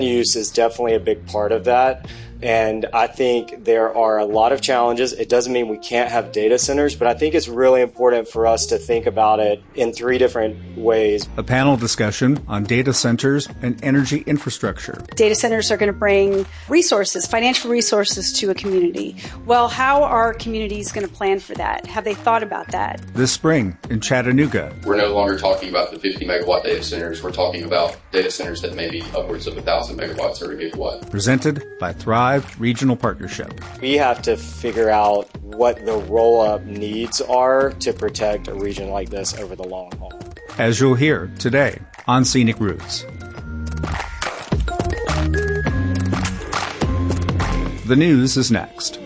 Use is definitely a big part of that. And I think there are a lot of challenges. It doesn't mean we can't have data centers, but I think it's really important for us to think about it in three different ways. A panel discussion on data centers and energy infrastructure. Data centers are going to bring resources, financial resources to a community. Well, how are communities going to plan for that? Have they thought about that? This spring in Chattanooga. We're no longer talking about the 50 megawatt data centers. We're talking about data centers that may be upwards of 1,000 megawatts or a gigawatt. Presented by Thrive Regional Partnership. We have to figure out what the roll-up needs are to protect a region like this over the long haul. As you'll hear today on Scenic Routes. The news is next.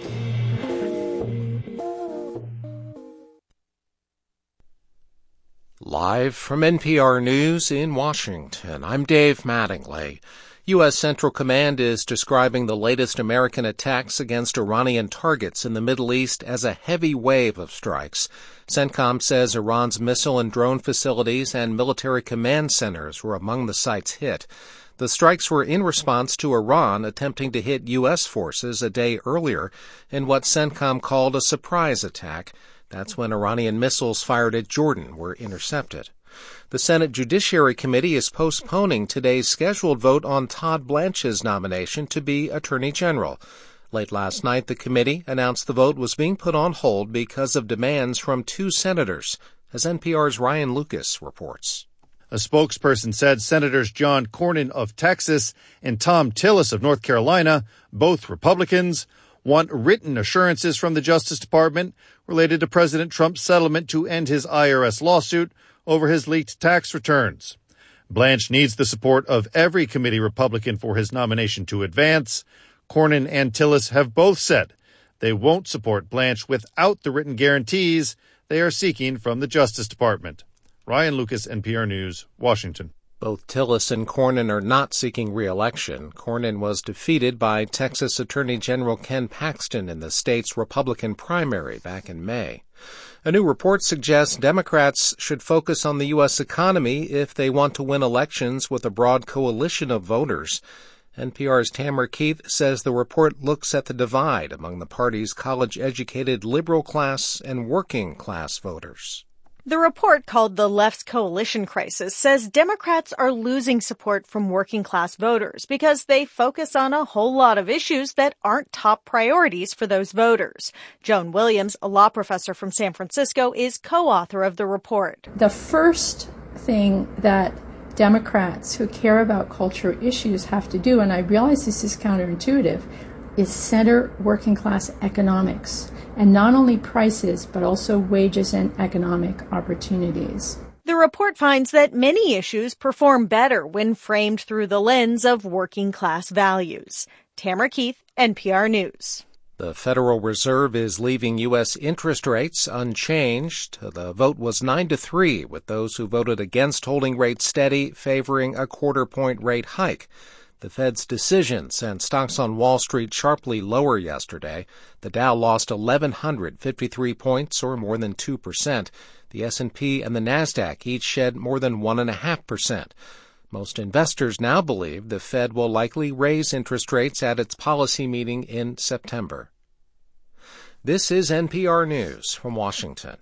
Live from NPR News in Washington, I'm Dave Mattingly. U.S. Central Command is describing the latest American attacks against Iranian targets in the Middle East as a heavy wave of strikes. CENTCOM says Iran's missile and drone facilities and military command centers were among the sites hit. The strikes were in response to Iran attempting to hit U.S. forces a day earlier in what CENTCOM called a surprise attack. That's when Iranian missiles fired at Jordan were intercepted. The Senate Judiciary Committee is postponing today's scheduled vote on Todd Blanche's nomination to be Attorney General. Late last night, the committee announced the vote was being put on hold because of demands from two senators, as NPR's Ryan Lucas reports. A spokesperson said Senators John Cornyn of Texas and Thom Tillis of North Carolina, both Republicans, want written assurances from the Justice Department related to President Trump's settlement to end his IRS lawsuit over his leaked tax returns. Blanche needs the support of every committee Republican for his nomination to advance. Cornyn and Tillis have both said they won't support Blanche without the written guarantees they are seeking from the Justice Department. Ryan Lucas, NPR News, Washington. Both Tillis and Cornyn are not seeking re-election. Cornyn was defeated by Texas Attorney General Ken Paxton in the state's Republican primary back in May. A new report suggests Democrats should focus on the U.S. economy if they want to win elections with a broad coalition of voters. NPR's Tamara Keith says the report looks at the divide among the party's college-educated liberal class and working class voters. The report, called the Left's Coalition Crisis, says Democrats are losing support from working-class voters because they focus on a whole lot of issues that aren't top priorities for those voters. Joan Williams, a law professor from San Francisco, is co-author of the report. The first thing that Democrats who care about cultural issues have to do, and I realize this is counterintuitive, is center working-class economics. And not only prices, but also wages and economic opportunities. The report finds that many issues perform better when framed through the lens of working-class values. Tamara Keith, NPR News. The Federal Reserve is leaving U.S. interest rates unchanged. The vote was 9-3, with those who voted against holding rates steady favoring a quarter-point rate hike. The Fed's decision sent stocks on Wall Street sharply lower yesterday. The Dow lost 1,153 points, or more than 2%. The S&P and the Nasdaq each shed more than 1.5%. Most investors now believe the Fed will likely raise interest rates at its policy meeting in September. This is NPR News from Washington.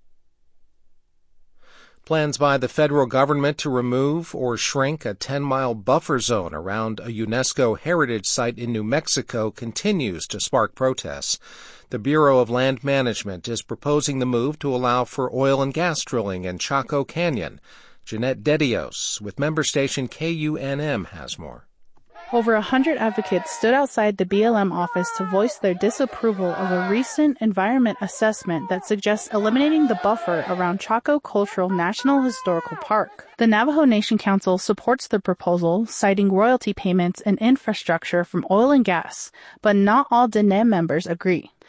Plans by the federal government to remove or shrink a 10-mile buffer zone around a UNESCO heritage site in New Mexico continues to spark protests. The Bureau of Land Management is proposing the move to allow for oil and gas drilling in Chaco Canyon. Jeanette Dedios with member station KUNM has more. Over 100 advocates stood outside the BLM office to voice their disapproval of a recent environment assessment that suggests eliminating the buffer around Chaco Cultural National Historical Park. The Navajo Nation Council supports the proposal, citing royalty payments and infrastructure from oil and gas, but not all Diné members agree.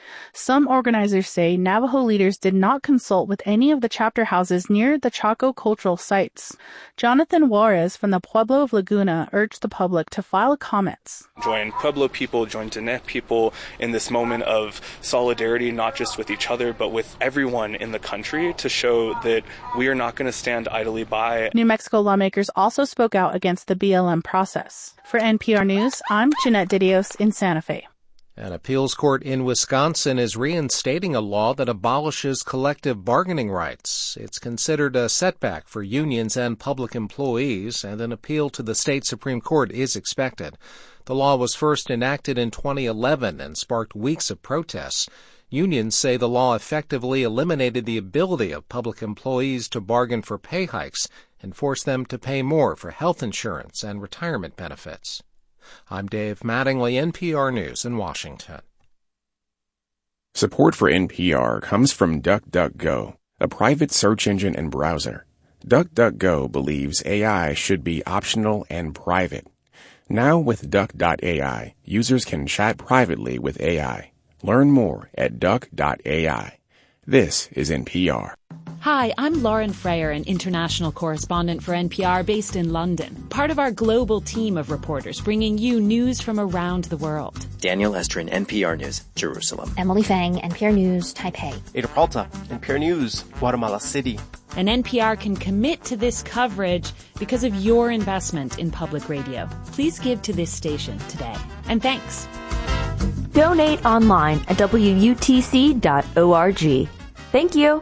Some organizers say Navajo leaders did not consult with any of the chapter houses near the Chaco cultural sites. Jonathan Juarez from the Pueblo of Laguna urged the public to file comments. Join Pueblo people, join Diné people in this moment of solidarity, not just with each other, but with everyone in the country, to show that we are not going to stand idly by. New Mexico lawmakers also spoke out against the BLM process. For NPR News, I'm Jeanette Didios in Santa Fe. An appeals court in Wisconsin is reinstating a law that abolishes collective bargaining rights. It's considered a setback for unions and public employees, and an appeal to the state Supreme Court is expected. The law was first enacted in 2011 and sparked weeks of protests. Unions say the law effectively eliminated the ability of public employees to bargain for pay hikes and forced them to pay more for health insurance and retirement benefits. I'm Dave Mattingly, NPR News in Washington. Support for NPR comes from DuckDuckGo, a private search engine and browser. DuckDuckGo believes AI should be optional and private. Now with Duck.ai, users can chat privately with AI. Learn more at Duck.ai. This is NPR. Hi, I'm Lauren Freyer, an international correspondent for NPR based in London, part of our global team of reporters bringing you news from around the world. Daniel Estrin, NPR News, Jerusalem. Emily Fang, NPR News, Taipei. Ada Peralta, NPR News, Guatemala City. And NPR can commit to this coverage because of your investment in public radio. Please give to this station today. And thanks. Donate online at WUTC.org. Thank you.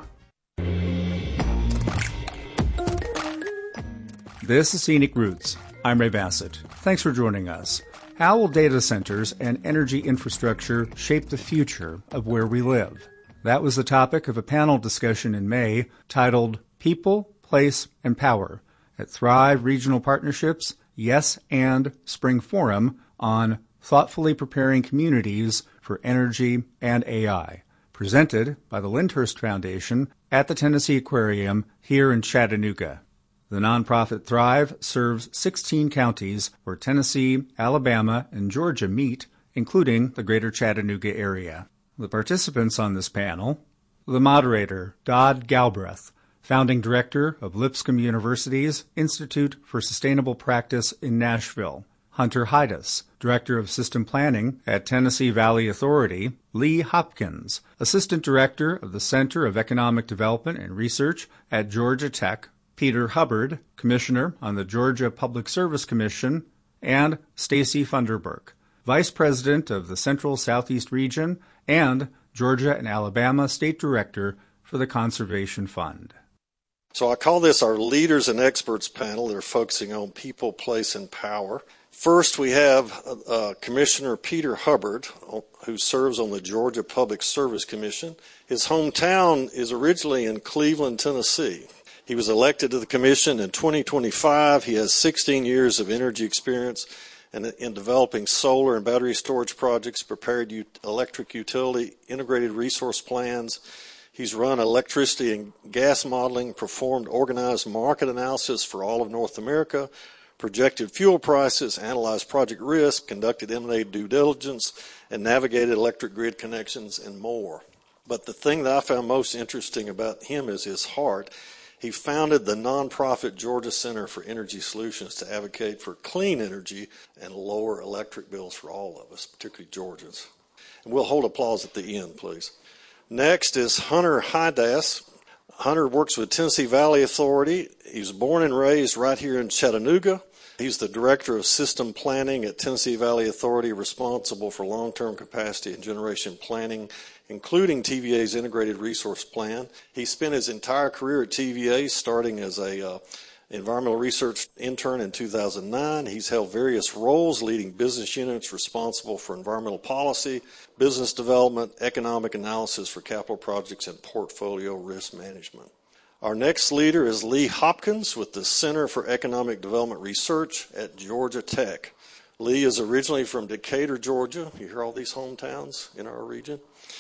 This is Scenic Roots. I'm Ray Bassett. Thanks for joining us. How will data centers and energy infrastructure shape the future of where we live? That was the topic of a panel discussion in May titled People, Place, and Power at Thrive Regional Partnerships, Yes and Spring Forum on Thoughtfully Preparing Communities for Energy and AI, presented by the Lyndhurst Foundation at the Tennessee Aquarium here in Chattanooga. The nonprofit Thrive serves 16 counties where Tennessee, Alabama, and Georgia meet, including the greater Chattanooga area. The participants on this panel: the moderator, Dodd Galbraith, founding director of Lipscomb University's Institute for Sustainable Practice in Nashville; Hunter Haidas, director of system planning at Tennessee Valley Authority; Lee Hopkins, assistant director of the Center of Economic Development and Research at Georgia Tech; Peter Hubbard, commissioner on the Georgia Public Service Commission; and Stacy Funderburk, vice president of the Central Southeast Region and Georgia and Alabama state director for the Conservation Fund. So I call this our Leaders and Experts panel. They're focusing on people, place, and power. First, we have Commissioner Peter Hubbard, who serves on the Georgia Public Service Commission. His hometown is originally in Cleveland, Tennessee. He was elected to the commission in 2025. He has 16 years of energy experience in developing solar and battery storage projects, prepared electric utility integrated resource plans. He's run electricity and gas modeling, performed organized market analysis for all of North America, projected fuel prices, analyzed project risk, conducted M&A due diligence, and navigated electric grid connections and more. But the thing that I found most interesting about him is his heart. He founded the nonprofit Georgia Center for Energy Solutions to advocate for clean energy and lower electric bills for all of us, particularly Georgians. And we'll hold applause at the end, please. Next is Hunter Haidas. Hunter works with Tennessee Valley Authority. He was born and raised right here in Chattanooga. He's the director of system planning at Tennessee Valley Authority, responsible for long-term capacity and generation planning, including TVA's integrated resource plan. He spent his entire career at TVA, starting as a environmental research intern in 2009. He's held various roles leading business units responsible for environmental policy, business development, economic analysis for capital projects, and portfolio risk management. Our next leader is Lee Hopkins with the Center for Economic Development Research at Georgia Tech. Lee is originally from Decatur, Georgia. You hear all these hometowns in our region.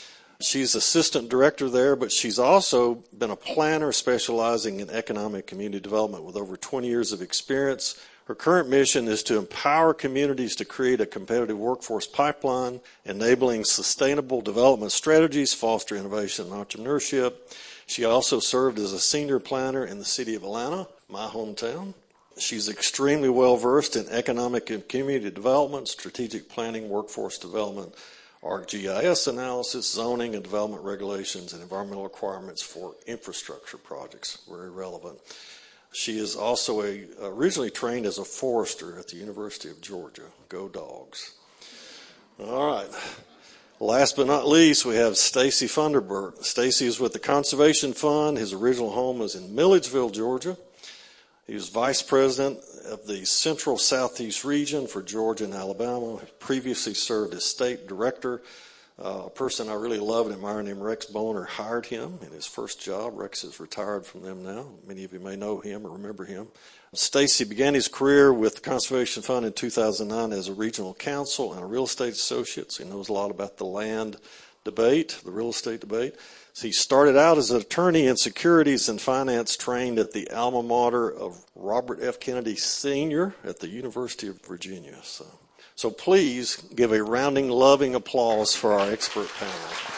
She's assistant director there, but she's also been a planner specializing in economic community development with over 20 years of experience Her current mission is to empower communities to create a competitive workforce pipeline, enabling sustainable development strategies, foster innovation and entrepreneurship. She also served as a senior planner in the city of Atlanta, my hometown. She's extremely well versed in economic and community development, strategic planning, workforce development, ArcGIS analysis, zoning and development regulations, and environmental requirements for infrastructure projects. Very relevant. She is also originally trained as a forester at the University of Georgia. Go Dogs. All right. Last but not least, we have Stacy Funderburk. Stacy is with the Conservation Fund. His original home is in Milledgeville, Georgia. He was vice president of the Central Southeast region for Georgia and Alabama. He previously served as state director. A person I really love and admire named Rex Boner hired him in his first job. Rex is retired from them now. Many of you may know him or remember him. Stacy began his career with the Conservation Fund in 2009 as a regional counsel and a real estate associate. So he knows a lot about the land debate, the real estate debate. So he started out as an attorney in securities and finance, trained at the alma mater of Robert F. Kennedy Sr. at the University of Virginia. So please give a rounding, loving applause for our expert panel.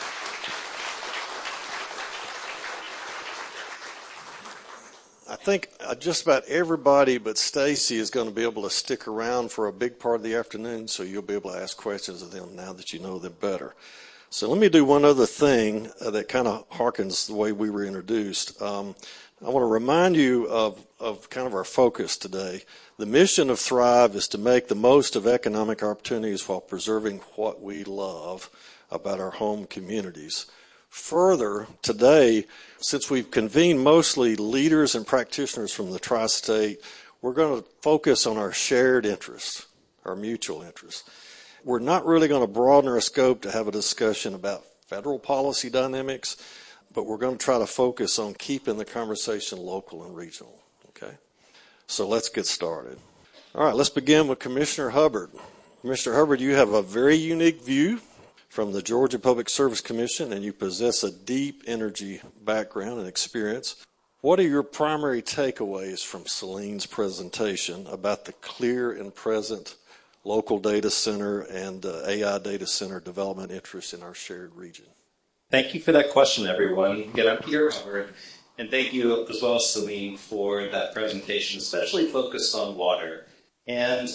I think just about everybody but Stacy is going to be able to stick around for a big part of the afternoon, so you'll be able to ask questions of them now that you know them better. So let me do one other thing that kind of harkens the way we were introduced. I want to remind you of kind of our focus today. The mission of Thrive is to make the most of economic opportunities while preserving what we love about our home communities. Further, today, since we've convened mostly leaders and practitioners from the tri-state, we're going to focus on our shared interests, our mutual interests. We're not really going to broaden our scope to have a discussion about federal policy dynamics, but we're going to try to focus on keeping the conversation local and regional. Okay? So let's get started. All right, let's begin with Commissioner Hubbard. Commissioner Hubbard, you have a very unique view from the Georgia Public Service Commission, and you possess a deep energy background and experience. What are your primary takeaways from Celine's presentation about the clear and present local data center and AI data center development interests in our shared region? Thank you for that question, everyone. Again, I'm Peter Hubbard, and thank you as well, Celine, for that presentation, especially focused on water. And,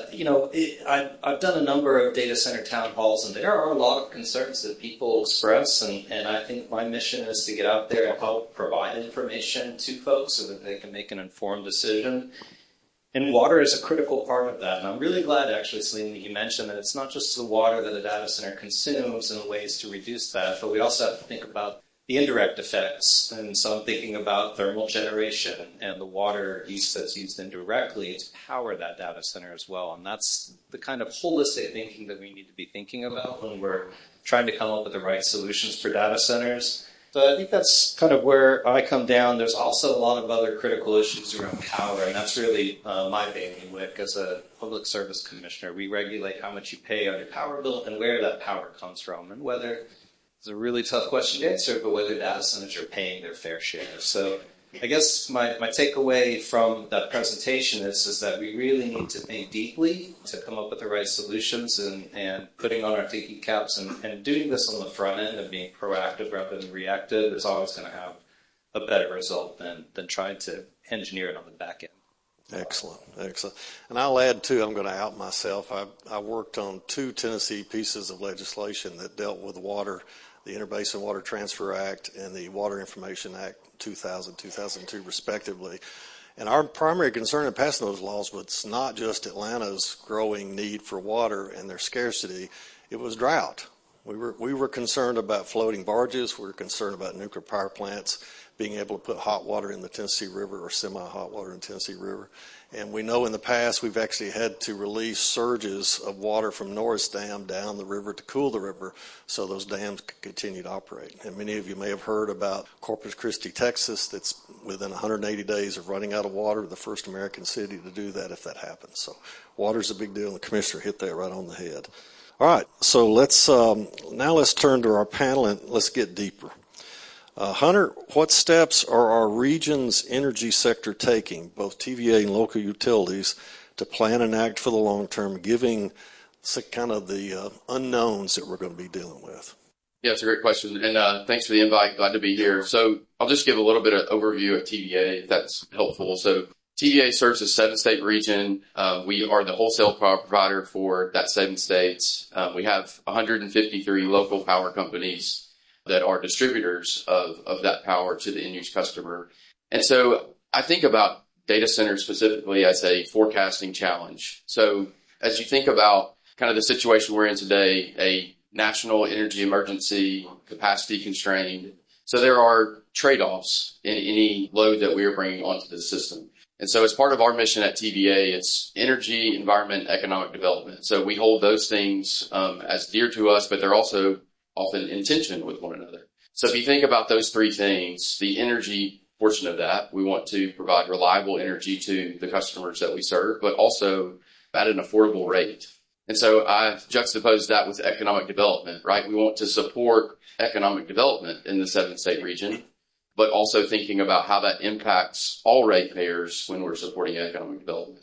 I've done a number of data center town halls, and there are a lot of concerns that people express, and I think my mission is to get out there and help provide information to folks so that they can make an informed decision. And water is a critical part of that. And I'm really glad, actually, Celine, that you mentioned that it's not just the water that a data center consumes and ways to reduce that, but we also have to think about the indirect effects. And so I'm thinking about thermal generation and the water use that's used indirectly to power that data center as well. And that's the kind of holistic thinking that we need to be thinking about when we're trying to come up with the right solutions for data centers. So I think that's kind of where I come down. There's also a lot of other critical issues around power, and that's really my bailiwick as a public service commissioner. We regulate how much you pay on your power bill and where that power comes from, and whether it's a really tough question to answer, but whether data centers are paying their fair share. So I guess my takeaway from that presentation is that we really need to think deeply to come up with the right solutions, and putting on our thinking caps and doing this on the front end and being proactive rather than reactive is always going to have a better result than trying to engineer it on the back end. Excellent. And I'll add, too, I'm going to out myself. I worked on 2 Tennessee pieces of legislation that dealt with water, the Interbasin Water Transfer Act and the Water Information Act 2000-2002, respectively. And our primary concern in passing those laws was not just Atlanta's growing need for water and their scarcity, it was drought. We were concerned about floating barges. We were concerned about nuclear power plants being able to put hot water in the Tennessee River or semi-hot water in the Tennessee River. And we know in the past we've actually had to release surges of water from Norris Dam down the river to cool the river so those dams could continue to operate. And many of you may have heard about Corpus Christi, Texas, that's within 180 days of running out of water, the first American city to do that if that happens. So water's a big deal, and the commissioner hit that right on the head. All right, so let's turn to our panel and let's get deeper. Hunter, what steps are our region's energy sector taking, both TVA and local utilities, to plan and act for the long term, giving kind of the unknowns that we're going to be dealing with? Yeah, it's a great question. And thanks for the invite. Glad to be here. So I'll just give a little bit of overview of TVA, if that's helpful. So TVA serves a 7-state region. We are the wholesale power provider for that 7 states. We have 153 local power companies that are distributors of that power to the end-use customer. And so I think about data centers specifically as a forecasting challenge. So as you think about kind of the situation we're in today, a national energy emergency, capacity constrained. So there are trade-offs in any load that we are bringing onto the system. And so as part of our mission at TVA, it's energy, environment, economic development. So we hold those things as dear to us, but they're also often in tension with one another. So if you think about those three things, the energy portion of that, we want to provide reliable energy to the customers that we serve, but also at an affordable rate. And so I juxtapose that with economic development, right? We want to support economic development in the 7-state region, but also thinking about how that impacts all ratepayers when we're supporting economic development.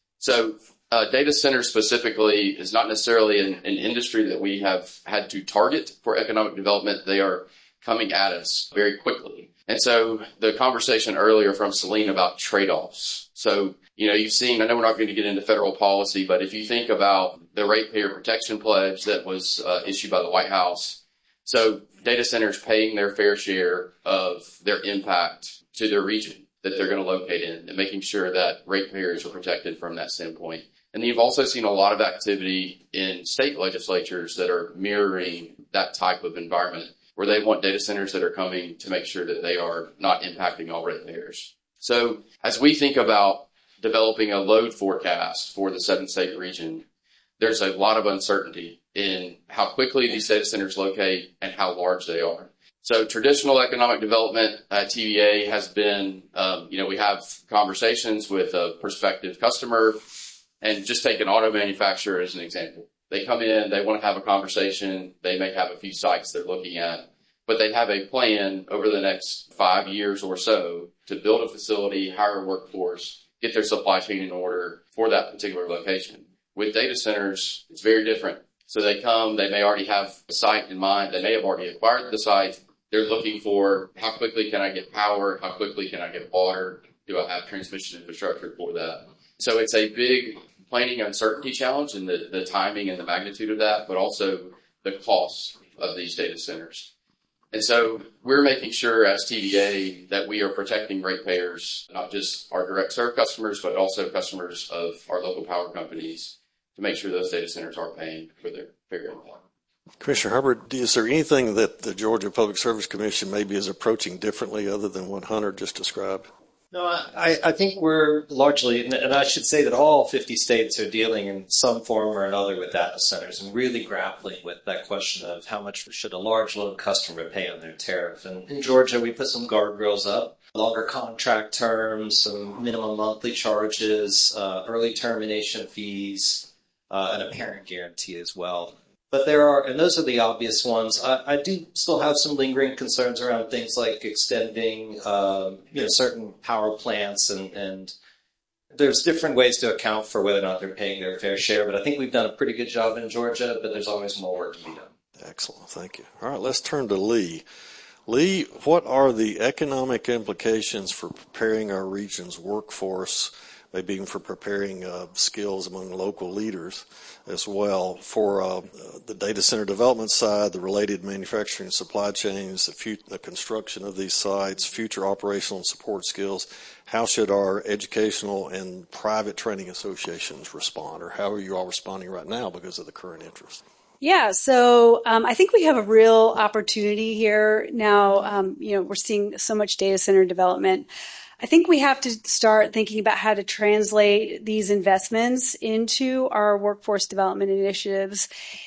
So data centers specifically is not necessarily an industry that we have had to target for economic development. They are coming at us very quickly. And so the conversation earlier from Celine about trade-offs. So, you've seen, I know we're not going to get into federal policy, but if you think about the ratepayer protection pledge that was issued by the White House, so data centers paying their fair share of their impact to their region that they're going to locate in and making sure that ratepayers are protected from that standpoint. And you've also seen a lot of activity in state legislatures that are mirroring that type of environment where they want data centers that are coming to make sure that they are not impacting all ratepayers. So as we think about developing a load forecast for the 7-state region, there's a lot of uncertainty in how quickly these data centers locate and how large they are. So traditional economic development at TVA has been, we have conversations with a prospective customer, and just take an auto manufacturer as an example. They come in, they want to have a conversation, they may have a few sites they're looking at, but they have a plan over the next 5 years or so to build a facility, hire a workforce, get their supply chain in order for that particular location. With data centers, it's very different. So they come, they may already have a site in mind, they may have already acquired the site. They're looking for how quickly can I get power, how quickly can I get water, do I have transmission infrastructure for that? So it's a big planning uncertainty challenge and the timing and the magnitude of that, but also the cost of these data centers. And so we're making sure as TVA that we are protecting ratepayers, not just our direct serve customers, but also customers of our local power companies to make sure those data centers are paying for their fair impact. Commissioner Hubbard, is there anything that the Georgia Public Service Commission maybe is approaching differently other than what Hunter just described? No, I think we're largely, and I should say that all 50 states are dealing in some form or another with data centers and really grappling with that question of how much should a large load customer pay on their tariff. And in Georgia, we put some guardrails up, longer contract terms, some minimum monthly charges, early termination fees, and a parent guarantee as well. But there are, and those are the obvious ones. I do still have some lingering concerns around things like extending, certain power plants, and there's different ways to account for whether or not they're paying their fair share. But I think we've done a pretty good job in Georgia, but there's always more work to be done. Excellent, thank you. All right, let's turn to Lee. Lee, what are the economic implications for preparing our region's workforce, maybe even for preparing skills among local leaders as well for the data center development side, the related manufacturing supply chains, the construction of these sites, future operational and support skills? How should our educational and private training associations respond, or how are you all responding right now because of the current interest? Yeah, so I think we have a real opportunity here now. We're seeing so much data center development. I think we have to start thinking about how to translate these investments into our workforce development initiatives,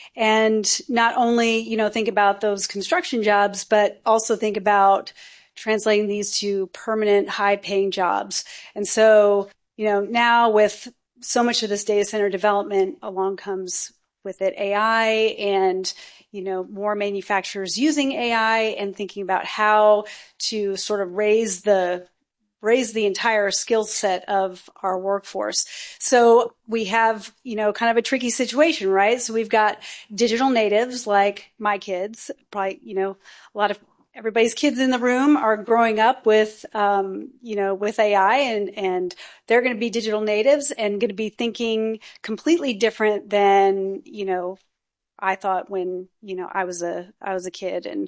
and not only, think about those construction jobs, but also think about translating these to permanent, high-paying jobs. And so, now with so much of this data center development, along comes with it AI and more manufacturers using AI and thinking about how to sort of raise the raise the entire skill set of our workforce. So we have, kind of a tricky situation, right? So we've got digital natives like my kids, probably, a lot of everybody's kids in the room are growing up with, with AI and they're going to be digital natives and going to be thinking completely different than, I thought when, I was a kid. And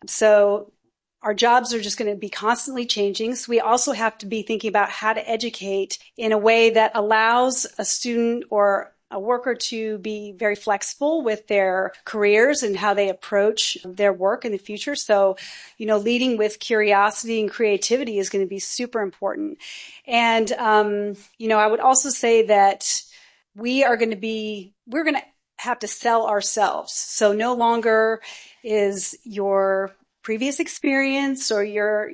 so our jobs are just going to be constantly changing. So we also have to be thinking about how to educate in a way that allows a student or a worker to be very flexible with their careers and how they approach their work in the future. So, leading with curiosity and creativity is going to be super important. And, I would also say that we're going to have to sell ourselves. So no longer is your previous experience or your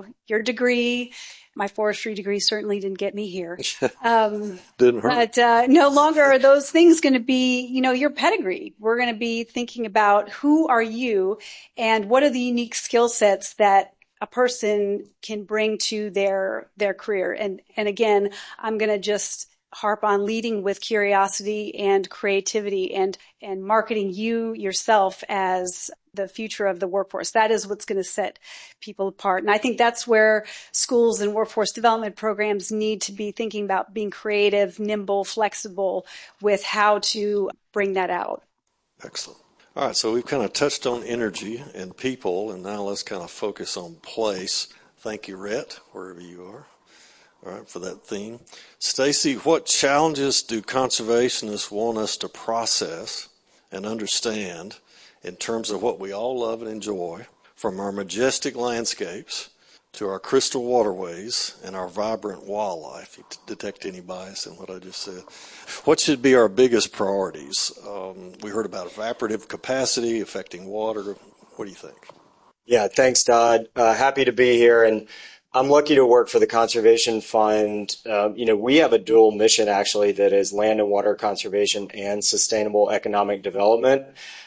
degree. My forestry degree certainly didn't get me here. Didn't hurt. But no longer are those things going to be, your pedigree. We're going to be thinking about who are you and what are the unique skill sets that a person can bring to their career. And again, I'm going to just harp on leading with curiosity and creativity and marketing you yourself as the future of the workforce. That is what's going to set people apart. And I think that's where schools and workforce development programs need to be thinking about being creative, nimble, flexible with how to bring that out. Excellent. All right, so we've kind of touched on energy and people, and now let's kind of focus on place. Thank you, Rhett, wherever you are. All right, for that theme. Stacy, what challenges do conservationists want us to process and understand in terms of what we all love and enjoy, from our majestic landscapes to our crystal waterways and our vibrant wildlife? You detect any bias in what I just said? What should be our biggest priorities? We heard about evaporative capacity affecting water. What do you think? Yeah, thanks, Todd. Happy to be here. And I'm lucky to work for the Conservation Fund. We have a dual mission, actually, that is land and water conservation and sustainable economic development.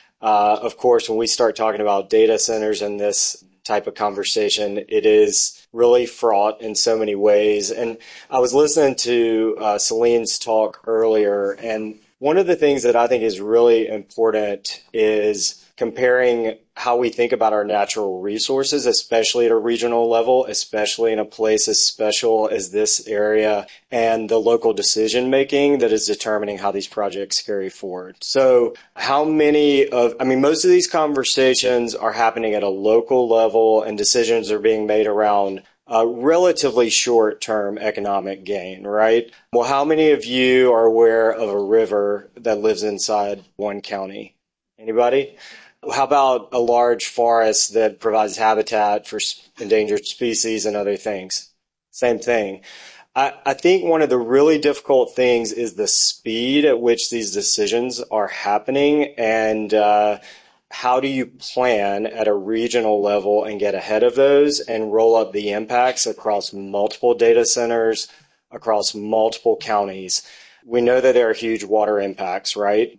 Of course, when we start talking about data centers in this type of conversation, it is really fraught in so many ways. And I was listening to Celine's talk earlier, and one of the things that I think is really important is comparing how we think about our natural resources, especially at a regional level, especially in a place as special as this area, and the local decision making that is determining how these projects carry forward. So most of these conversations are happening at a local level, and decisions are being made around relatively short-term economic gain, right? Well, how many of you are aware of a river that lives inside one county? Anybody? How about a large forest that provides habitat for endangered species and other things? Same thing. I think one of the really difficult things is the speed at which these decisions are happening, and how do you plan at a regional level and get ahead of those and roll up the impacts across multiple data centers, across multiple counties? We know that there are huge water impacts, right?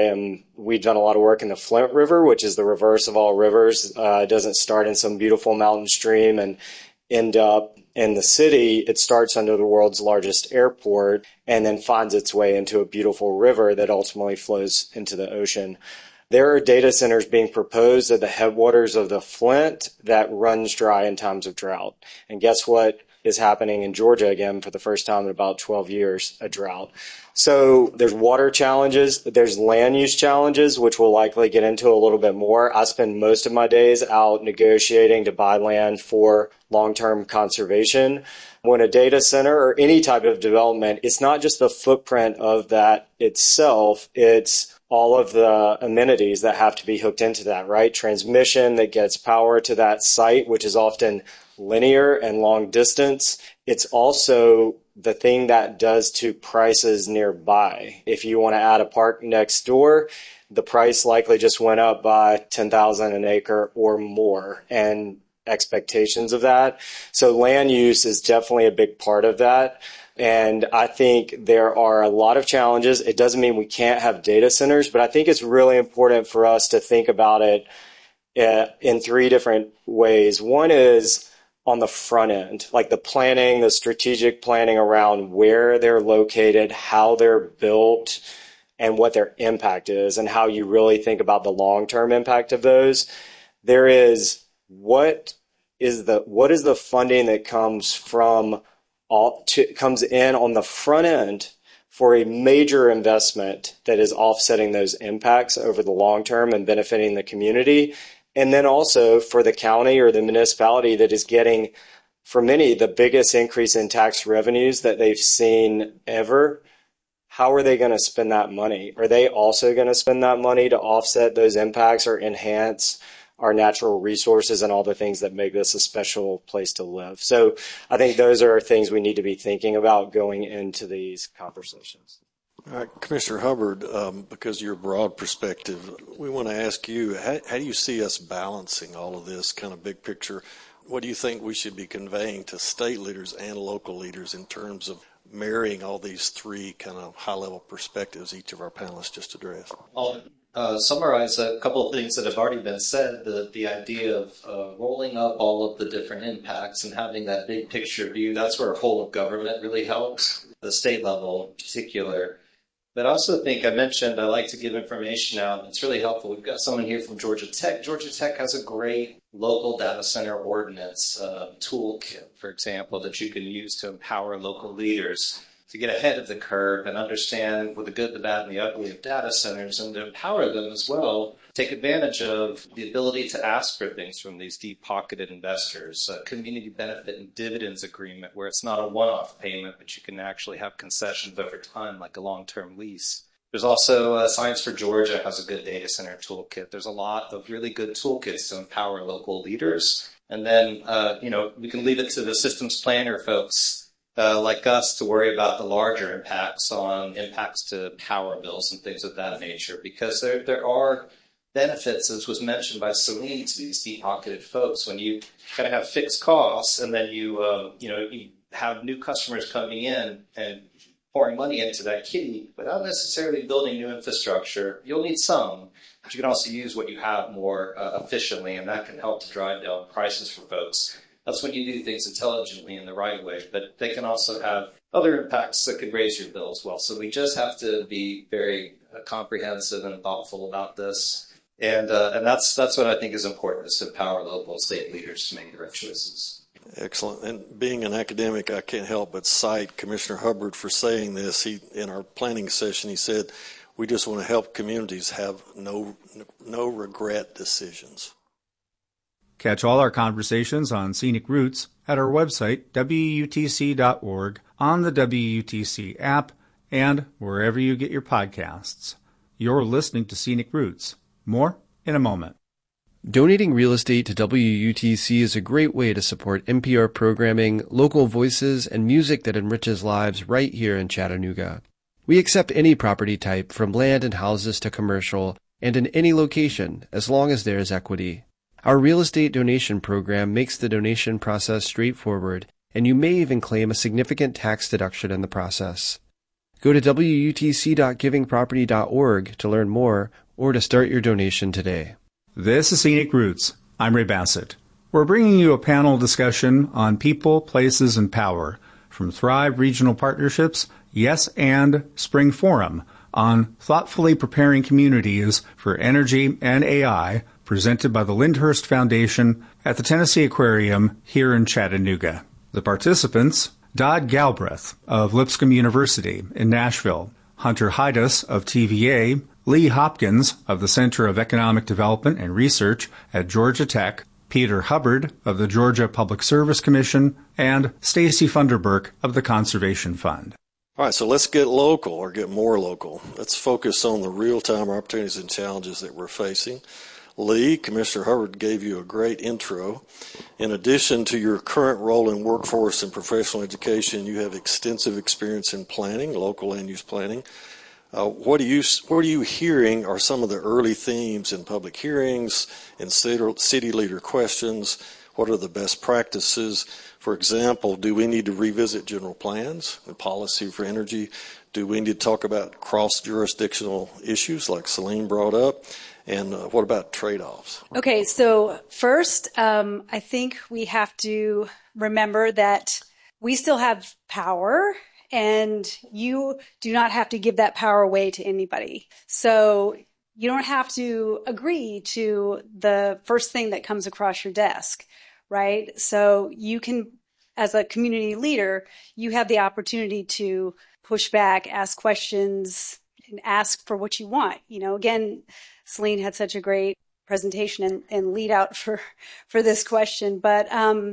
We've done a lot of work in the Flint River, which is the reverse of all rivers. It doesn't start in some beautiful mountain stream and end up in the city. It starts under the world's largest airport and then finds its way into a beautiful river that ultimately flows into the ocean. There are data centers being proposed at the headwaters of the Flint that runs dry in times of drought. And guess what is happening in Georgia again for the first time in about 12 years, a drought. So there's water challenges, there's land use challenges, which we'll likely get into a little bit more. I spend most of my days out negotiating to buy land for long-term conservation. When a data center or any type of development, it's not just the footprint of that itself, it's all of the amenities that have to be hooked into that, right? Transmission that gets power to that site, which is often linear and long distance. It's also the thing that does to prices nearby. If you want to add a park next door, the price likely just went up by $10,000 an acre or more, and expectations of that. So land use is definitely a big part of that. And I think there are a lot of challenges. It doesn't mean we can't have data centers, but I think it's really important for us to think about it in three different ways. One is on the front end, like the planning, the strategic planning around where they're located, how they're built, and what their impact is, and how you really think about the long-term impact of those. There is what is the funding that comes in on the front end for a major investment that is offsetting those impacts over the long term and benefiting the community. And then also for the county or the municipality that is getting, for many, the biggest increase in tax revenues that they've seen ever. How are they going to spend that money? Are they also going to spend that money to offset those impacts or enhance our natural resources and all the things that make this a special place to live? So I think those are things we need to be thinking about going into these conversations. All right, Commissioner Hubbard, because of your broad perspective, we want to ask you, how do you see us balancing all of this kind of big picture? What do you think we should be conveying to state leaders and local leaders in terms of marrying all these three kind of high-level perspectives each of our panelists just addressed? I'll summarize a couple of things that have already been said. The idea of rolling up all of the different impacts and having that big picture view, that's where whole of government really helps, the state level in particular. But I also think I mentioned I like to give information out. It's really helpful. We've got someone here from Georgia Tech. Georgia Tech has a great local data center ordinance toolkit, for example, that you can use to empower local leaders to get ahead of the curve and understand what the good, the bad, and the ugly of data centers, and to empower them as well, take advantage of the ability to ask for things from these deep-pocketed investors, a community benefit and dividends agreement where it's not a one-off payment, but you can actually have concessions over time like a long-term lease. There's also Science for Georgia has a good data center toolkit. There's a lot of really good toolkits to empower local leaders. And then, we can leave it to the systems planner folks like us to worry about the larger impacts to power bills and things of that nature, because there are benefits, as was mentioned by Celine, to these deep-pocketed folks when you kind of have fixed costs and then you have new customers coming in and pouring money into that kitty without necessarily building new infrastructure. You'll need some, but you can also use what you have more efficiently, and that can help to drive down prices for folks. That's when you do things intelligently in the right way, but they can also have other impacts that could raise your bill as well. So we just have to be very comprehensive and thoughtful about this. And that's what I think is important, is to empower local and state leaders to make the right choices. Excellent. And being an academic, I can't help but cite Commissioner Hubbard for saying this. In our planning session, he said, we just want to help communities have no regret decisions. Catch all our conversations on Scenic Routes at our website, WUTC.org, on the WUTC app, and wherever you get your podcasts. You're listening to Scenic Routes. More in a moment. Donating real estate to WUTC is a great way to support NPR programming, local voices, and music that enriches lives right here in Chattanooga. We accept any property type, from land and houses to commercial, and in any location, as long as there is equity. Our real estate donation program makes the donation process straightforward, and you may even claim a significant tax deduction in the process. Go to WUTC.givingproperty.org to learn more or to start your donation today. This is Scenic Routes. I'm Ray Bassett. We're bringing you a panel discussion on people, places, and power from Thrive Regional Partnerships, Yes and Spring Forum on thoughtfully preparing communities for energy and AI, presented by the Lyndhurst Foundation at the Tennessee Aquarium here in Chattanooga. The participants, Dodd Galbraith of Lipscomb University in Nashville, Hunter Haidas of TVA, Lee Hopkins of the Center of Economic Development and Research at Georgia Tech, Peter Hubbard of the Georgia Public Service Commission, and Stacy Funderburk of the Conservation Fund. All right, so let's get local, or get more local. Let's focus on the real-time opportunities and challenges that we're facing. Lee, Commissioner Hubbard gave you a great intro. In addition to your current role in workforce and professional education, you have extensive experience in planning, local land use planning. What are you hearing are some of the early themes in public hearings, in city leader questions? What are the best practices? For example, do we need to revisit general plans and policy for energy? Do we need to talk about cross-jurisdictional issues like Celine brought up? And what about trade-offs? Okay, so first, I think we have to remember that we still have power, and you do not have to give that power away to anybody. So you don't have to agree to the first thing that comes across your desk, right? So you can, as a community leader, you have the opportunity to push back, ask questions, and ask for what you want. Again, Celine had such a great presentation and lead out for this question. But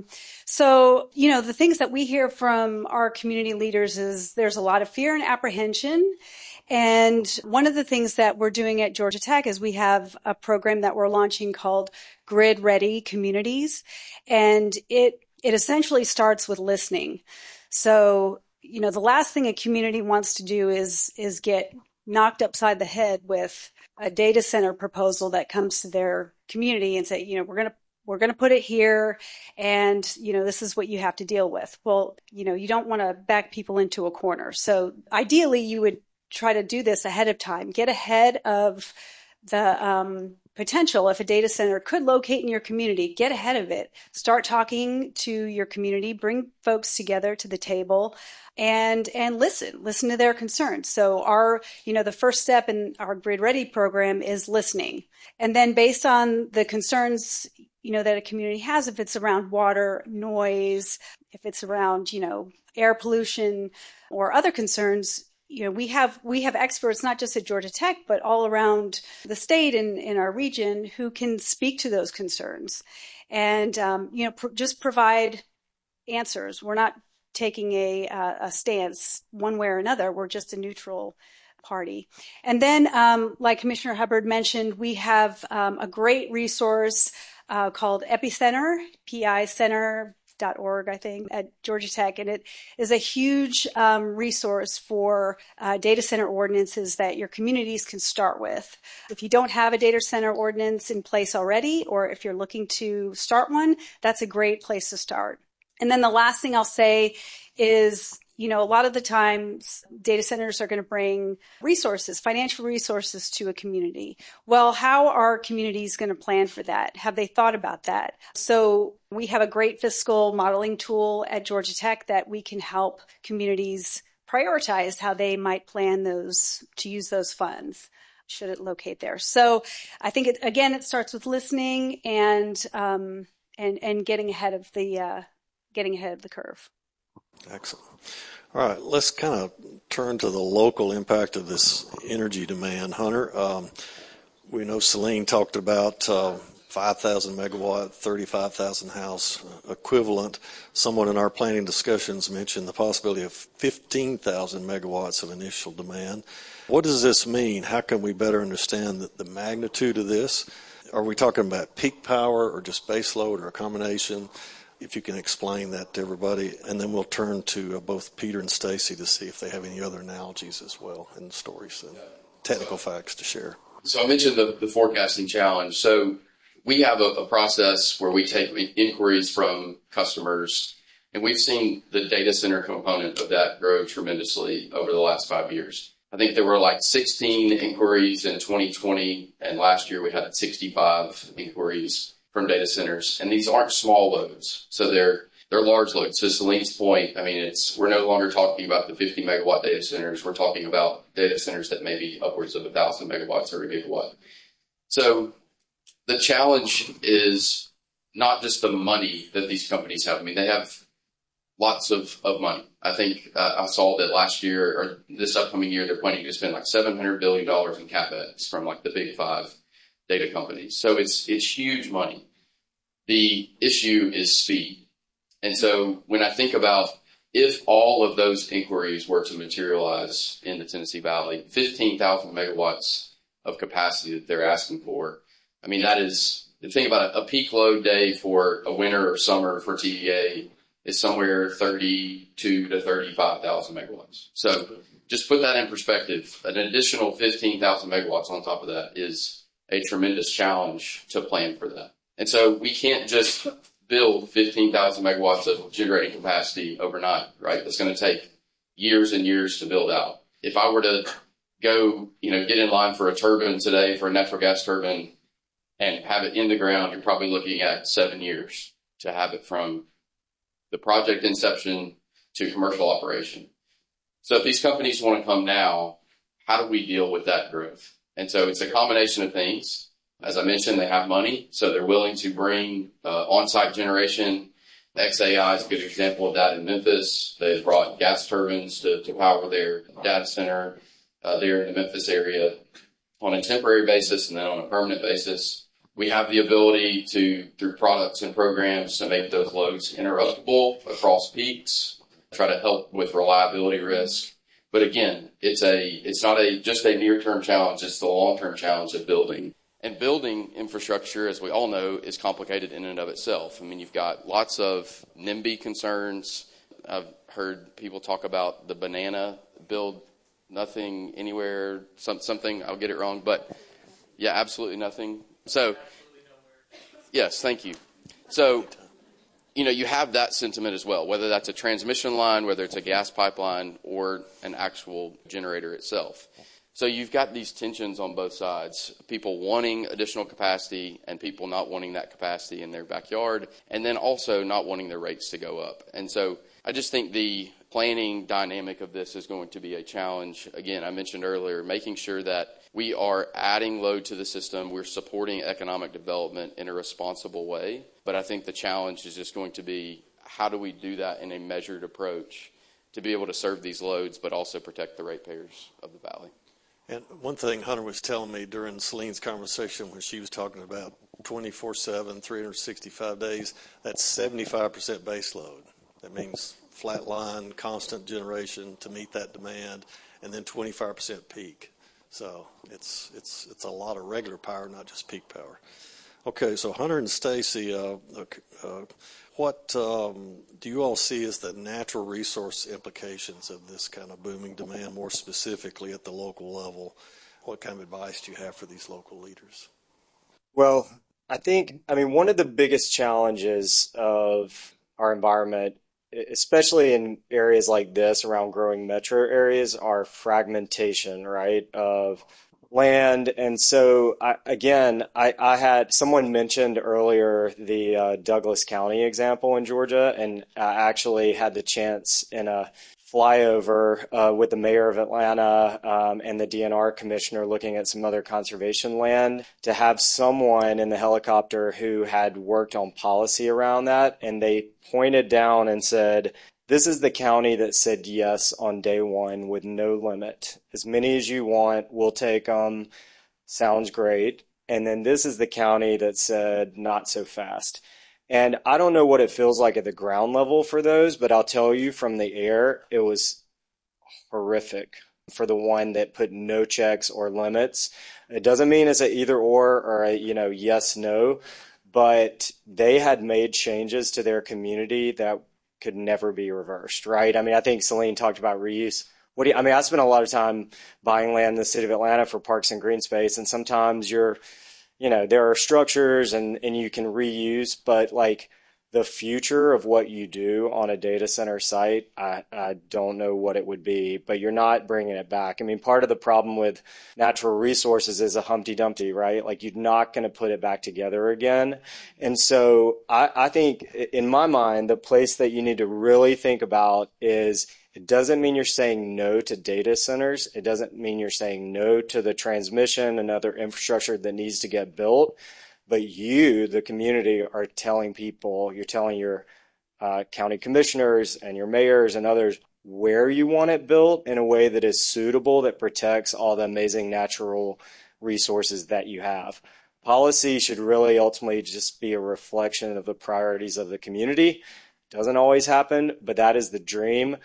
so, the things that we hear from our community leaders is there's a lot of fear and apprehension. And one of the things that we're doing at Georgia Tech is we have a program that we're launching called Grid Ready Communities. And it essentially starts with listening. So, the last thing a community wants to do is get knocked upside the head with a data center proposal that comes to their community and say, we're going to put it here, and this is what you have to deal with. Well, you don't want to back people into a corner. So ideally, you would try to do this ahead of time. Get ahead of the potential. If a data center could locate in your community, get ahead of it. Start talking to your community. Bring folks together to the table. And listen to their concerns. So the first step in our Grid Ready program is listening. And then based on the concerns, that a community has, if it's around water, noise, if it's around, air pollution or other concerns, we have experts, not just at Georgia Tech, but all around the state and in our region who can speak to those concerns and, just provide answers. We're not taking a stance one way or another. We're just a neutral party. And then, like Commissioner Hubbard mentioned, we have a great resource called Epicenter, PICenter.org, I think, at Georgia Tech. And it is a huge resource for data center ordinances that your communities can start with. If you don't have a data center ordinance in place already, or if you're looking to start one, that's a great place to start. And then the last thing I'll say is, a lot of the times data centers are going to bring resources, financial resources to a community. Well, how are communities going to plan for that? Have they thought about that? So we have a great fiscal modeling tool at Georgia Tech that we can help communities prioritize how they might plan to use those funds should it locate there. So I think it starts with listening and getting ahead of the curve. Excellent. All right, let's kind of turn to the local impact of this energy demand, Hunter. We know Celine talked about 5,000 megawatt, 35,000 house equivalent. Someone in our planning discussions mentioned the possibility of 15,000 megawatts of initial demand. What does this mean? How can we better understand the magnitude of this? Are we talking about peak power or just base load or a combination? If you can explain that to everybody, and then we'll turn to both Peter and Stacy to see if they have any other analogies as well and stories and technical facts to share. So I mentioned the forecasting challenge. So we have a process where we take inquiries from customers, and we've seen the data center component of that grow tremendously over the last 5 years. I think there were like 16 inquiries in 2020, and last year we had 65 inquiries from data centers, and these aren't small loads, so they're large loads. So Celine's point, we're no longer talking about the 50 megawatt data centers. We're talking about data centers that may be upwards of 1,000 megawatts or a gigawatt. So the challenge is not just the money that these companies have. They have lots of money. I think I saw that last year or this upcoming year they're planning to spend like $700 billion in CapEx from like the big five data companies. So it's huge money. The issue is speed. And so when I think about if all of those inquiries were to materialize in the Tennessee Valley, 15,000 megawatts of capacity that they're asking for, that is, the thing about a peak load day for a winter or summer for TVA is somewhere 32 to 35,000 megawatts. So just put that in perspective. An additional 15,000 megawatts on top of that is a tremendous challenge to plan for that. And so we can't just build 15,000 megawatts of generating capacity overnight, right? That's going to take years and years to build out. if I were to go, get in line for a turbine today, for a natural gas turbine, and have it in the ground, you're probably looking at 7 years to have it from the project inception to commercial operation. So if these companies want to come now, how do we deal with that growth? And so it's a combination of things. As I mentioned, they have money, so they're willing to bring on-site generation. XAI is a good example of that in Memphis. They brought gas turbines to power their data center there in the Memphis area on a temporary basis and then on a permanent basis. We have the ability to, through products and programs, to make those loads interruptible across peaks, try to help with reliability risk. But again, it's not just a near-term challenge, it's the long-term challenge of building. And building infrastructure, as we all know, is complicated in and of itself. I mean, you've got lots of NIMBY concerns. I've heard people talk about the banana build nothing anywhere, something, I'll get it wrong, but yeah, absolutely nothing. So, yes, thank you. So, you have that sentiment as well, whether that's a transmission line, whether it's a gas pipeline, or an actual generator itself. So you've got these tensions on both sides, people wanting additional capacity and people not wanting that capacity in their backyard, and then also not wanting their rates to go up. And so I just think the planning dynamic of this is going to be a challenge. Again, I mentioned earlier, making sure that we are adding load to the system, we're supporting economic development in a responsible way. But I think the challenge is just going to be, how do we do that in a measured approach to be able to serve these loads but also protect the ratepayers of the valley? And one thing Hunter was telling me during Celine's conversation when she was talking about 24/7, 365 days, that's 75% base load. That means flat line, constant generation to meet that demand, and then 25% peak. So it's a lot of regular power, not just peak power. Okay, so Hunter and Stacy, what do you all see as the natural resource implications of this kind of booming demand, more specifically at the local level? What kind of advice do you have for these local leaders? Well, one of the biggest challenges of our environment, especially in areas like this around growing metro areas, are fragmentation, right, of land. And so I had someone mentioned earlier the Douglas County example in Georgia, and I actually had the chance in a flyover with the mayor of Atlanta and the DNR commissioner looking at some other conservation land, to have someone in the helicopter who had worked on policy around that, and they pointed down and said, this is the county that said yes on day one with no limit. As many as you want, we'll take them. Sounds great. And then this is the county that said not so fast. And I don't know what it feels like at the ground level for those, but I'll tell you from the air, it was horrific for the one that put no checks or limits. It doesn't mean it's a either or a, yes, no, but they had made changes to their community that could never be reversed, right? I mean, I think Celine talked about reuse. I spent a lot of time buying land in the city of Atlanta for parks and green space, and sometimes there are structures and you can reuse, but like the future of what you do on a data center site, I don't know what it would be, but you're not bringing it back. I mean, part of the problem with natural resources is a Humpty Dumpty, right? Like you're not going to put it back together again. And so I think in my mind, the place that you need to really think about is, it doesn't mean you're saying no to data centers. It doesn't mean you're saying no to the transmission and other infrastructure that needs to get built. But you, the community, are telling people, you're telling your county commissioners and your mayors and others where you want it built in a way that is suitable, that protects all the amazing natural resources that you have. Policy should really ultimately just be a reflection of the priorities of the community. Doesn't always happen, but that is the dream.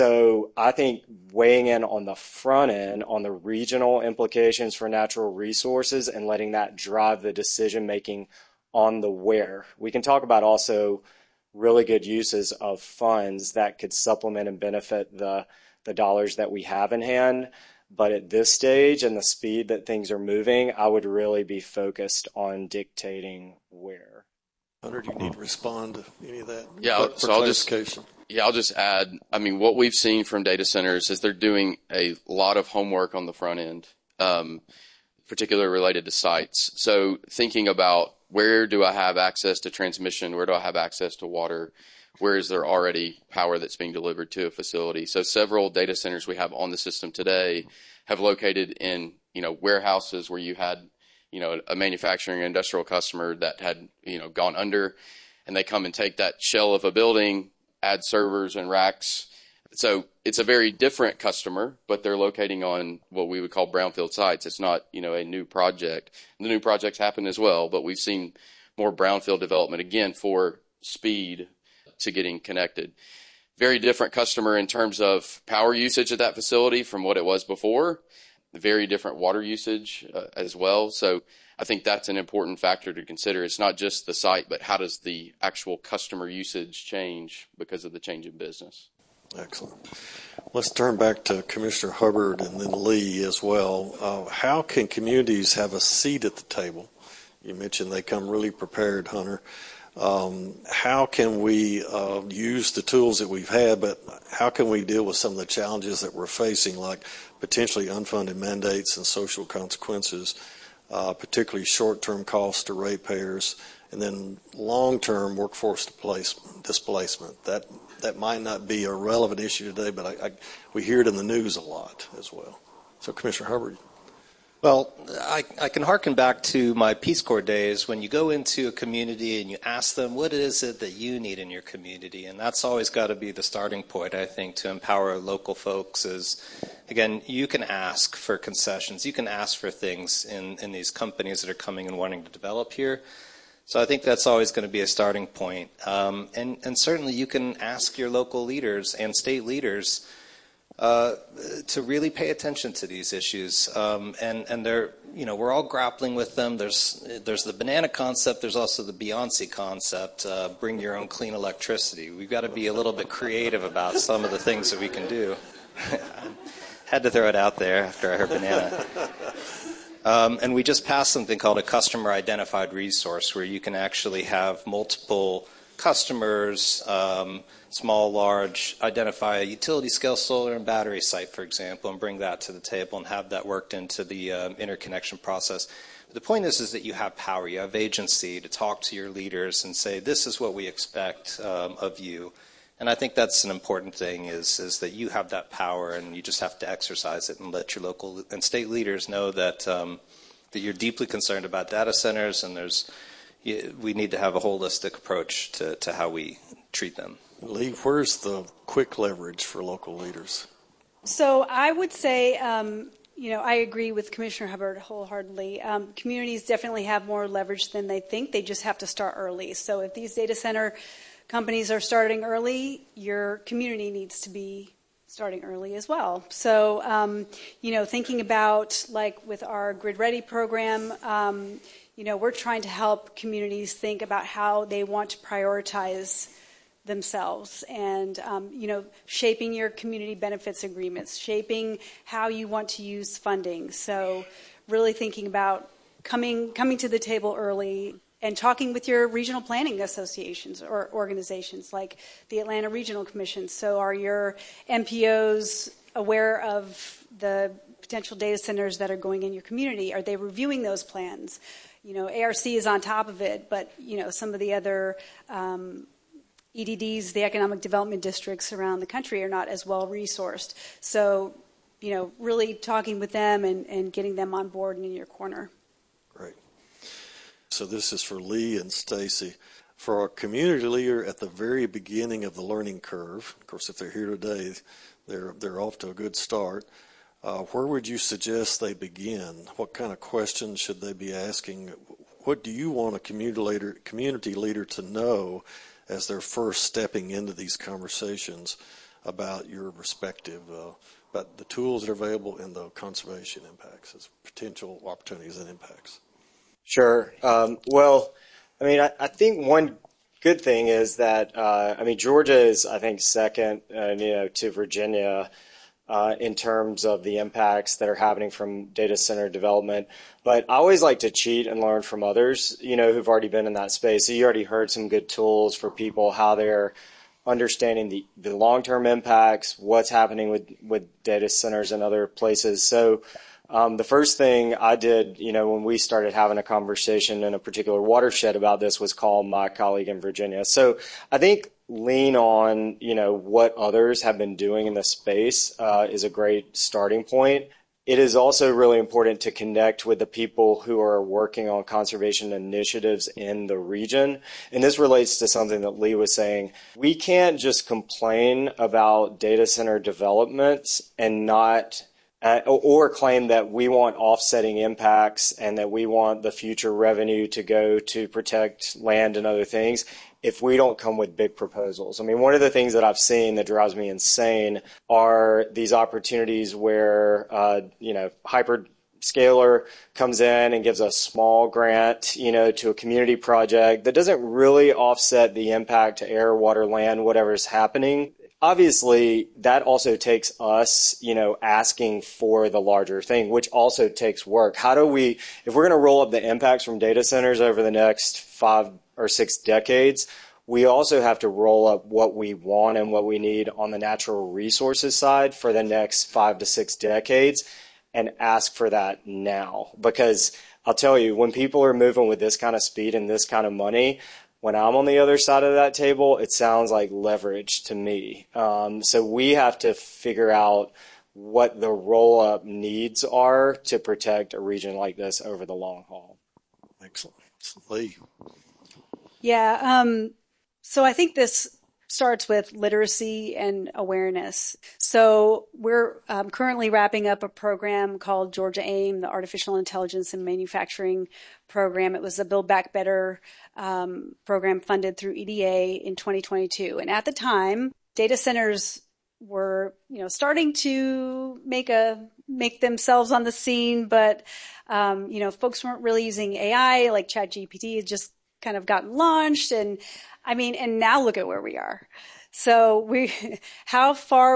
So I think weighing in on the front end, on the regional implications for natural resources and letting that drive the decision making on the where. We can talk about also really good uses of funds that could supplement and benefit the dollars that we have in hand. But at this stage and the speed that things are moving, I would really be focused on dictating where. Hunter, do you need to respond to any of that? Yeah, for so I'll just add, I mean, what we've seen from data centers is they're doing a lot of homework on the front end, particularly related to sites. So thinking about where do I have access to transmission? Where do I have access to water? Where is there already power that's being delivered to a facility? So several data centers we have on the system today have located in, warehouses where you had, a manufacturing industrial customer that had, gone under, and they come and take that shell of a building, add servers and racks. So it's a very different customer, but they're locating on what we would call brownfield sites. It's not, a new project. The new projects happen as well, but we've seen more brownfield development, again, for speed to getting connected. Very different customer in terms of power usage at that facility from what it was before. Very different water usage as well. So I think that's an important factor to consider. It's not just the site, but how does the actual customer usage change because of the change in business? Excellent. Let's turn back to Commissioner Hubbard and then Lee as well. How can communities have a seat at the table? You mentioned they come really prepared, Hunter. How can we use the tools that we've had, but how can we deal with some of the challenges that we're facing, like potentially unfunded mandates and social consequences, particularly short-term costs to ratepayers, and then long-term workforce displacement? That might not be a relevant issue today, but we hear it in the news a lot as well. So, Commissioner Hubbard. Well, I can harken back to my Peace Corps days when you go into a community and you ask them, what is it that you need in your community? And that's always got to be the starting point, I think, to empower local folks is, again, you can ask for concessions. You can ask for things in these companies that are coming and wanting to develop here. So I think that's always going to be a starting point. And certainly you can ask your local leaders and state leaders to really pay attention to these issues, and they're, we're all grappling with them. There's the banana concept. There's also the Beyonce concept. Bring your own clean electricity. We've got to be a little bit creative about some of the things that we can do. Had to throw it out there after I heard banana. And we just passed something called a customer identified resource, where you can actually have multiple customers, small, large, identify a utility scale solar and battery site, for example, and bring that to the table and have that worked into the interconnection process. But the point is that you have power, you have agency to talk to your leaders and say, this is what we expect of you. And I think that's an important thing is that you have that power, and you just have to exercise it and let your local and state leaders know that that you're deeply concerned about data centers, and we need to have a holistic approach to how we treat them. Lee, where's the quick leverage for local leaders? So I would say, I agree with Commissioner Hubbard wholeheartedly. Communities definitely have more leverage than they think. They just have to start early. So if these data center companies are starting early, your community needs to be starting early as well. So, thinking about, like with our Grid Ready program, we're trying to help communities think about how they want to prioritize themselves and, shaping your community benefits agreements, shaping how you want to use funding. So really thinking about coming to the table early and talking with your regional planning associations or organizations like the Atlanta Regional Commission. So are your MPOs aware of the potential data centers that are going in your community? Are they reviewing those plans? ARC is on top of it, but, some of the other EDDs, the economic development districts around the country, are not as well resourced. So, really talking with them and getting them on board and in your corner. Great. So this is for Lee and Stacy. For a community leader at the very beginning of the learning curve, of course, if they're here today, they're off to a good start. Where would you suggest they begin? What kind of questions should they be asking? What do you want a community leader to know as they're first stepping into these conversations about your respective, about the tools that are available and the conservation impacts, as potential opportunities and impacts? Sure. I think one good thing is that, Georgia is, I think, second, to Virginia in terms of the impacts that are happening from data center development. But I always like to cheat and learn from others, who've already been in that space. So you already heard some good tools for people, how they're understanding the long-term impacts, what's happening with data centers and other places. So the first thing I did, when we started having a conversation in a particular watershed about this, was call my colleague in Virginia. So I think lean on, what others have been doing in this space is a great starting point. It is also really important to connect with the people who are working on conservation initiatives in the region. And this relates to something that Lee was saying. We can't just complain about data center developments and not or claim that we want offsetting impacts and that we want the future revenue to go to protect land and other things if we don't come with big proposals. I mean, one of the things that I've seen that drives me insane are these opportunities where, hyperscaler comes in and gives a small grant, to a community project that doesn't really offset the impact to air, water, land, whatever is happening. Obviously, that also takes us, asking for the larger thing, which also takes work. If we're going to roll up the impacts from data centers over the next 5 or 6 decades, we also have to roll up what we want and what we need on the natural resources side for the next 5 to 6 decades and ask for that now. Because I'll tell you, when people are moving with this kind of speed and this kind of money, when I'm on the other side of that table, it sounds like leverage to me. So we have to figure out what the roll-up needs are to protect a region like this over the long haul. Excellent. Lee. Yeah. So I think this starts with literacy and awareness. So we're currently wrapping up a program called Georgia AIM, the Artificial Intelligence and Manufacturing Program. It was a Build Back Better program funded through EDA in 2022. And at the time, data centers were, starting to make themselves on the scene, but folks weren't really using AI. Like ChatGPT had just kind of gotten launched, and now look at where we are. So how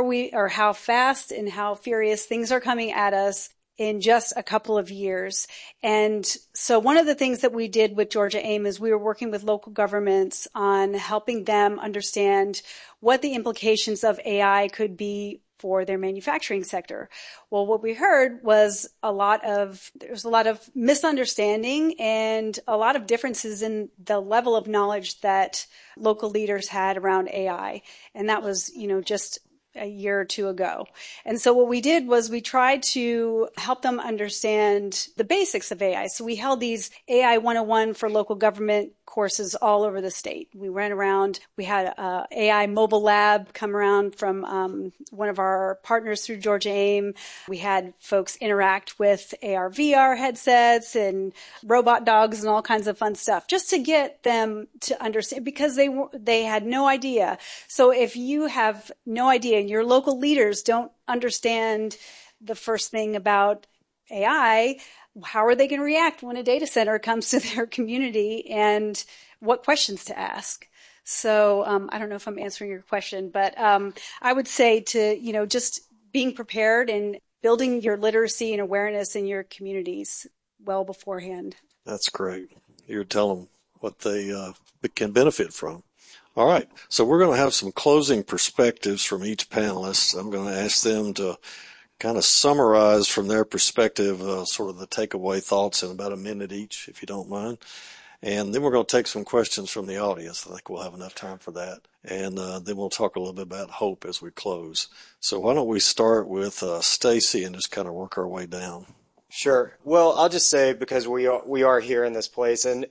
fast and how furious things are coming at us in just a couple of years. And so one of the things that we did with Georgia AIM is we were working with local governments on helping them understand what the implications of AI could be for their manufacturing sector. Well, what we heard was there was a lot of misunderstanding and a lot of differences in the level of knowledge that local leaders had around AI. And that was, just a year or two ago. And so what we did was we tried to help them understand the basics of AI. So we held these AI 101 for local government courses all over the state. We ran around. We had a AI mobile lab come around from one of our partners through Georgia AIM. We had folks interact with AR, VR headsets and robot dogs and all kinds of fun stuff just to get them to understand, because they had no idea. So if you have no idea and your local leaders don't understand the first thing about AI, how are they going to react when a data center comes to their community, and what questions to ask? So I don't know if I'm answering your question, but I would say to, just being prepared and building your literacy and awareness in your communities well beforehand. That's great. You're telling them what they can benefit from. All right. So we're going to have some closing perspectives from each panelist. I'm going to ask them to kind of summarize from their perspective sort of the takeaway thoughts in about a minute each, if you don't mind. And then we're going to take some questions from the audience. I think we'll have enough time for that. And then we'll talk a little bit about hope as we close. So why don't we start with Stacy and just kind of work our way down. Sure. Well, I'll just say, because we are here in this place, and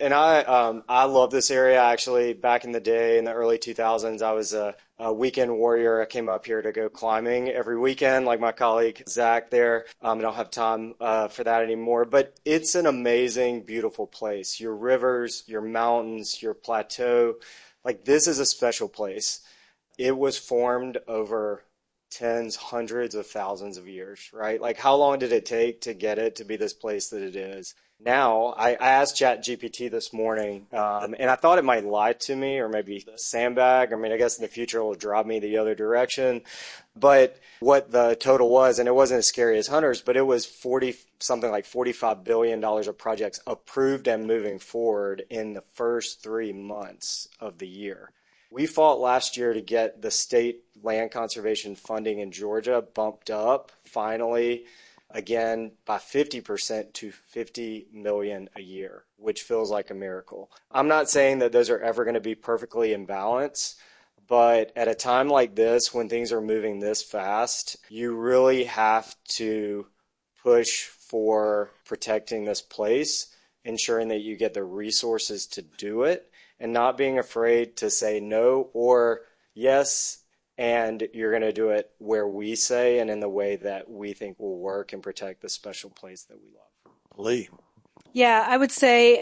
I love this area. Actually, back in the day, in the early 2000s, I was a weekend warrior. I came up here to go climbing every weekend, like my colleague Zach there. I don't have time for that anymore, but it's an amazing, beautiful place. Your rivers, your mountains, your plateau, like this is a special place. It was formed over tens, hundreds of thousands of years, right? Like how long did it take to get it to be this place that it is? Now, I asked ChatGPT this morning, and I thought it might lie to me or maybe sandbag. I mean, I guess in the future it will drive me the other direction. But what the total was, and it wasn't as scary as Hunter's, but it was something like $45 billion of projects approved and moving forward in the first 3 months of the year. We fought last year to get the state land conservation funding in Georgia bumped up, finally, again, by 50% to $50 million a year, which feels like a miracle. I'm not saying that those are ever going to be perfectly in balance, but at a time like this, when things are moving this fast, you really have to push for protecting this place, ensuring that you get the resources to do it, and not being afraid to say no or yes, and you're going to do it where we say and in the way that we think will work and protect the special place that we love. Lee. Yeah, I would say,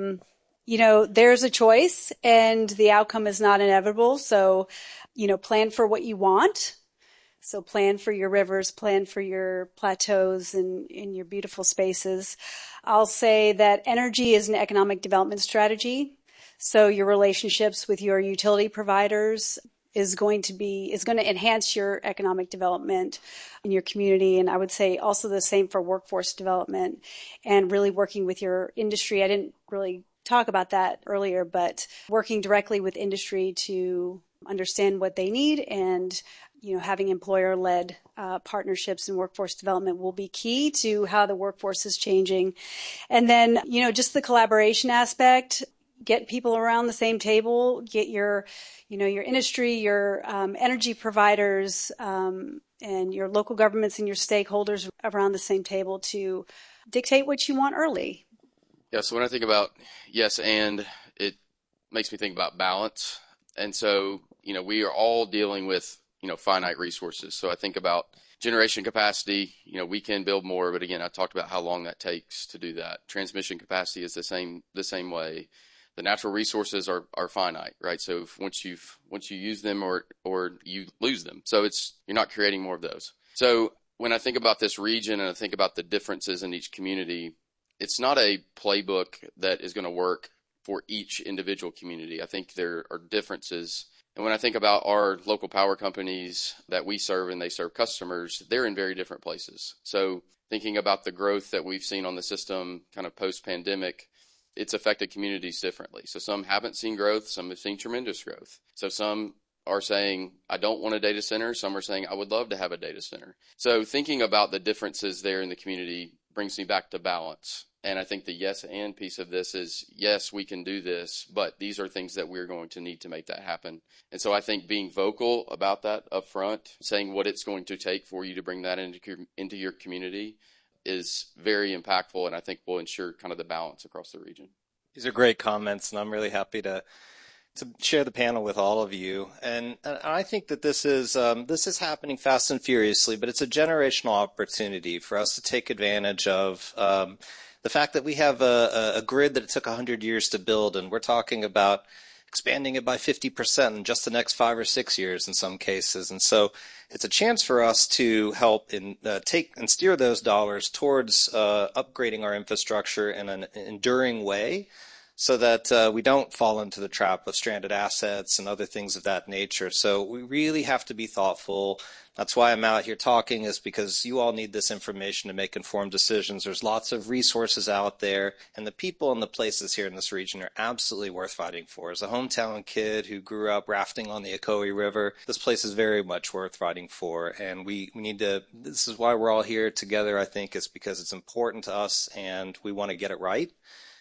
there's a choice and the outcome is not inevitable. So, plan for what you want. So plan for your rivers, plan for your plateaus and your beautiful spaces. I'll say that energy is an economic development strategy. So your relationships with your utility providers is going to enhance your economic development in your community. And I would say also the same for workforce development and really working with your industry. I didn't really talk about that earlier, but working directly with industry to understand what they need and having employer-led partnerships and workforce development will be key to how the workforce is changing. And then, just the collaboration aspect, get people around the same table, get your industry, your energy providers, and your local governments and your stakeholders around the same table to dictate what you want early. Yeah, so when I think about yes, and it makes me think about balance. And so, we are all dealing with, finite resources. So I think about generation capacity, we can build more, but again, I talked about how long that takes to do that. Transmission capacity is the same way. The natural resources are finite, right? So once you use them or you lose them. So you're not creating more of those. So when I think about this region and I think about the differences in each community, it's not a playbook that is going to work for each individual community. I think there are differences. And when I think about our local power companies that we serve and they serve customers, they're in very different places. So thinking about the growth that we've seen on the system kind of post-pandemic, it's affected communities differently. So some haven't seen growth, some have seen tremendous growth. So some are saying, I don't want a data center. Some are saying, I would love to have a data center. So thinking about the differences there in the community brings me back to balance. And I think the yes and piece of this is, yes, we can do this, but these are things that we're going to need to make that happen. And so I think being vocal about that up front, saying what it's going to take for you to bring that into your community is very impactful, and I think will ensure kind of the balance across the region. These are great comments, and I'm really happy to share the panel with all of you. And I think that this is happening fast and furiously, but it's a generational opportunity for us to take advantage of the fact that we have a grid that it took 100 years to build, and we're talking about expanding it by 50% in just the next 5 or 6 years in some cases. And so it's a chance for us to help take and steer those dollars towards upgrading our infrastructure in an enduring way so that we don't fall into the trap of stranded assets and other things of that nature. So we really have to be thoughtful. That's why I'm out here talking, is because you all need this information to make informed decisions. There's lots of resources out there, and the people and the places here in this region are absolutely worth fighting for. As a hometown kid who grew up rafting on the Ocoee River, this place is very much worth fighting for, and we need to, this is why we're all here together, I think, is because it's important to us and we want to get it right.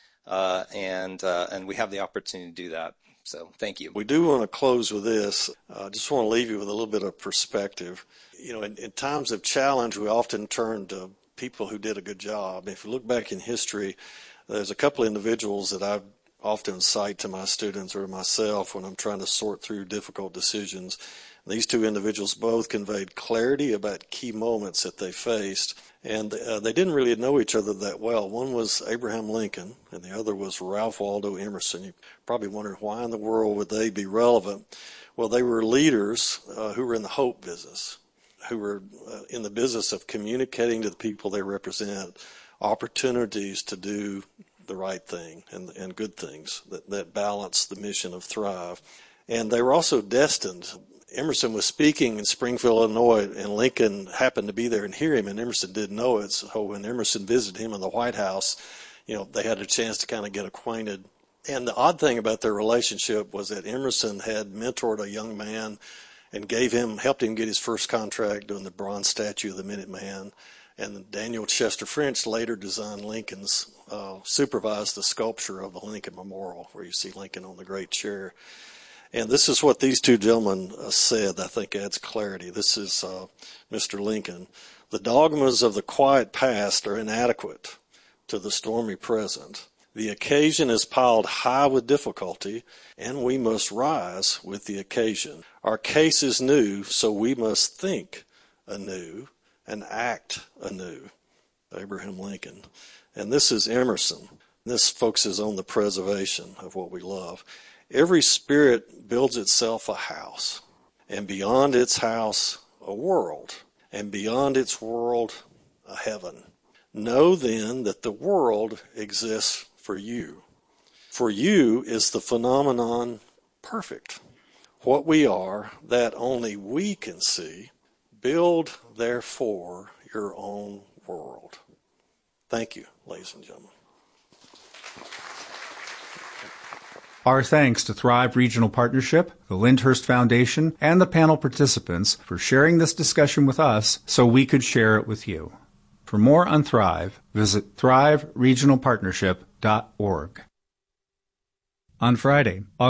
And we have the opportunity to do that. So thank you. We do want to close with this. I just want to leave you with a little bit of perspective. In times of challenge, we often turn to people who did a good job. If you look back in history, there's a couple of individuals that I often cite to my students or myself when I'm trying to sort through difficult decisions. These two individuals both conveyed clarity about key moments that they faced, and they didn't really know each other that well. One was Abraham Lincoln, and the other was Ralph Waldo Emerson. You probably wonder, why in the world would they be relevant? Well, they were leaders who were in the hope business, who were in the business of communicating to the people they represent opportunities to do the right thing and good things that balance the mission of Thrive. And they were also destined. Emerson was speaking in Springfield, Illinois, and Lincoln happened to be there and hear him, and Emerson didn't know it. So when Emerson visited him in the White House, they had a chance to kind of get acquainted. And the odd thing about their relationship was that Emerson had mentored a young man and helped him get his first contract doing the bronze statue of the Minuteman. And Daniel Chester French later designed supervised the sculpture of the Lincoln Memorial, where you see Lincoln on the great chair. And this is what these two gentlemen said, I think adds clarity. This is Mr. Lincoln. The dogmas of the quiet past are inadequate to the stormy present. The occasion is piled high with difficulty, and we must rise with the occasion. Our case is new, so we must think anew and act anew. Abraham Lincoln. And this is Emerson. This focuses on the preservation of what we love. Every spirit builds itself a house, and beyond its house, a world, and beyond its world, a heaven. Know then that the world exists for you. For you is the phenomenon perfect. What we are, that only we can see. Build, therefore, your own world. Thank you, ladies and gentlemen. Our thanks to Thrive Regional Partnership, the Lyndhurst Foundation, and the panel participants for sharing this discussion with us so we could share it with you. For more on Thrive, visit thriveregionalpartnership.org. On Friday,